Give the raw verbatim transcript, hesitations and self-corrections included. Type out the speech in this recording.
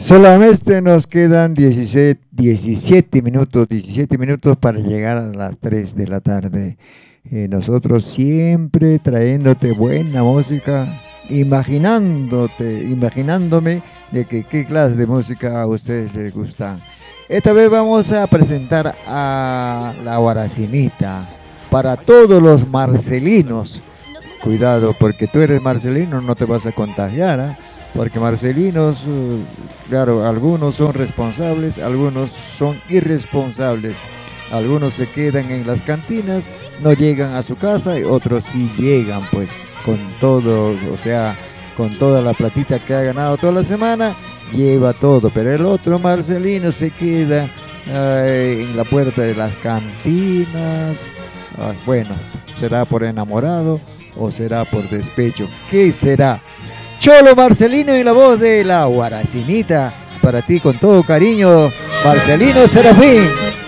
Solamente nos quedan diecisiete, diecisiete minutos, diecisiete minutos para llegar a las tres de la tarde. Eh, nosotros siempre trayéndote buena música, imaginándote, imaginándome de que qué clase de música a ustedes les gusta. Esta vez vamos a presentar a la Guaracinita para todos los marcelinos. Cuidado, porque tú eres marcelino, no te vas a contagiar, ¿eh? Porque marcelinos, uh, claro, algunos son responsables, algunos son irresponsables. Algunos se quedan en las cantinas, no llegan a su casa y otros sí llegan, pues, con todo, o sea, con toda la platita que ha ganado toda la semana, lleva todo. Pero el otro marcelino se queda eh, en la puerta de las cantinas. Ah, bueno, ¿será por enamorado o será por despecho? ¿Qué será? Cholo Marcelino y la voz de la Guaracinita. Para ti con todo cariño, Marcelino Serafín.